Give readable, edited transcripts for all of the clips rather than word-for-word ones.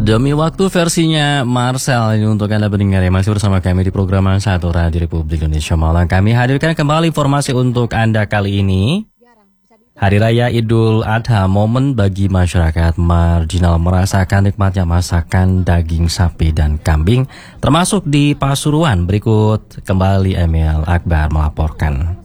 Demi waktu versinya Marcel ini untuk Anda pendengar yang masih bersama kami di program Satu Radio Republik Indonesia Malang. Kami hadirkan kembali informasi untuk Anda kali ini. Hari Raya Idul Adha, momen bagi masyarakat marginal merasakan nikmatnya masakan daging sapi dan kambing, termasuk di Pasuruan. Berikut kembali Emil Akbar melaporkan.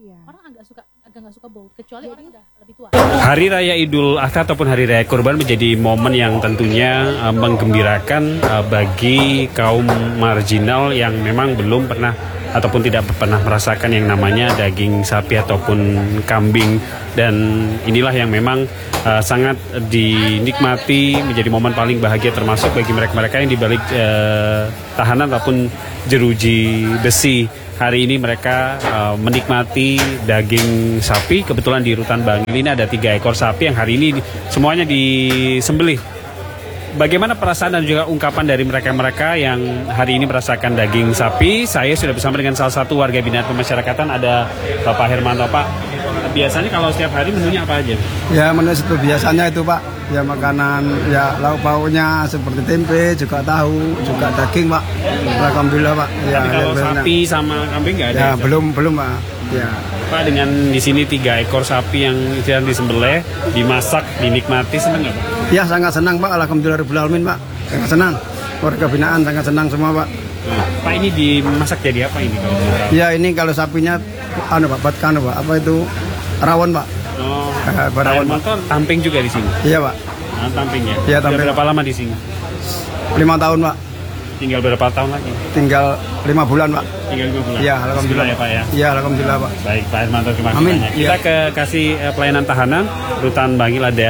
Hari Raya Idul Adha ataupun Hari Raya Kurban menjadi momen yang tentunya menggembirakan bagi kaum marginal yang memang belum pernah ataupun tidak pernah merasakan yang namanya daging sapi ataupun kambing, dan inilah yang memang sangat dinikmati, menjadi momen paling bahagia termasuk bagi mereka-mereka yang dibalik tahanan ataupun jeruji besi. Hari ini mereka menikmati daging sapi. Kebetulan di Rutan Bangil ini ada 3 ekor sapi yang hari ini semuanya disembelih. Bagaimana perasaan dan juga ungkapan dari mereka-mereka yang hari ini merasakan daging sapi? Saya sudah bersama dengan salah satu warga binaan pemasyarakatan, ada Bapak Hermanto. Pak, biasanya kalau setiap hari menunya apa aja? Ya, menu itu biasanya itu Pak, ya makanan, ya lauk pauknya seperti tempe, juga tahu, juga daging Pak. Alhamdulillah Pak. Ya, tapi kalau sapi sama kambing nggak ada? Ya, belum Pak. Ya. Pak, dengan di sini 3 ekor sapi yang sedang disembelih, dimasak, dinikmati, senang nggak Pak? Ya, sangat senang Pak. Alhamdulillahirobbilalamin Pak. Sangat senang. Warga binaan sangat senang semua Pak. Pak, ini dimasak jadi apa ini? Ya, ini kalau sapinya, Pak, buat Pak. Apa itu? Rawon Pak. Oh. Rawon motor, tamping juga di sini. Iya Pak. Nah, tamping ya. Iya, tamping. Berapa lama di sini? 5 tahun Pak. Tinggal berapa tahun lagi? Tinggal 5 bulan Pak. Tinggal 5 bulan. Iya, alhamdulillah ya Pak ya. Iya, alhamdulillah Pak. Baik Pak Hermanto, terima kasih banyak. Kita kasih pelayanan tahanan Rutan Bangil, ada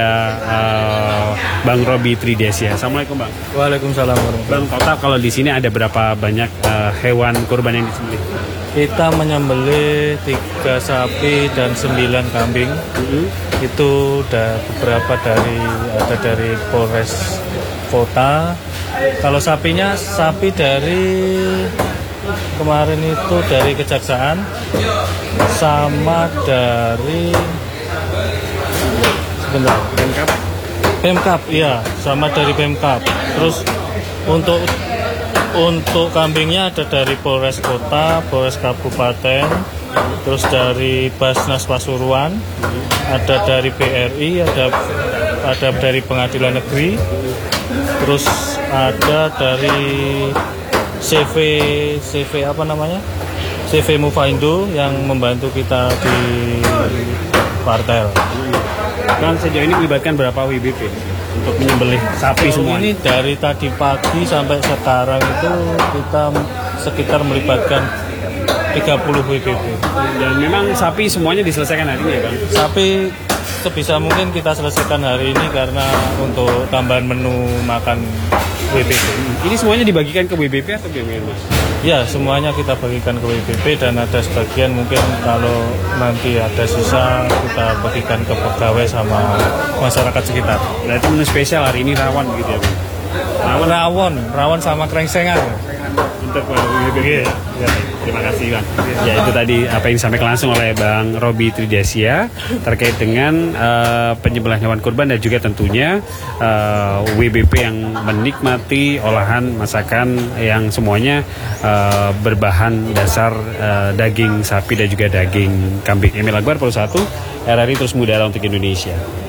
Bang Robi Tridesia. Assalamualaikum Bang. Waalaikumsalam warahmatullahi. Bang, total kalau di sini ada berapa banyak hewan kurban yang disembelih? Kita menyembelih 3 sapi dan 9 kambing. Itu udah beberapa dari Polres Kota. Kalau sapinya, sapi dari kemarin itu dari Kejaksaan, sama dari Pemkab, iya, sama dari Pemkab. Terus untuk kambingnya ada dari Polres Kota, Polres Kabupaten, terus dari Basnas Pasuruan, ada dari BRI, ada dari Pengadilan Negeri, terus ada dari CV apa namanya? CV Mufaindo yang membantu kita di Partel. Kan sejauh ini melibatkan berapa WBP untuk menyembelih sapi semua? Ini dari tadi pagi sampai sekarang itu kita sekitar melibatkan 30 WBP. Dan memang sapi semuanya diselesaikan hari ini ya Bang? Sapi sebisa mungkin kita selesaikan hari ini karena untuk tambahan menu makan WBP. Ini semuanya dibagikan ke WBP atau gimana Mas? Ya, semuanya kita bagikan ke WBP, dan ada sebagian mungkin kalau nanti ada sisa kita bagikan ke pegawai sama masyarakat sekitar. Berarti menu spesial hari ini rawon gitu ya Bang? Rawon sama krengsengan. Untuk WBP. Ya, terima kasih Bang. Ya, itu tadi apa yang disampaikan langsung oleh Bang Robi Tridesia terkait dengan penyembelihan hewan kurban dan juga tentunya WBP yang menikmati olahan masakan yang semuanya berbahan dasar daging sapi dan juga daging kambing. Emil Akbar, Pro 1 RRI Terus Mudara untuk Indonesia.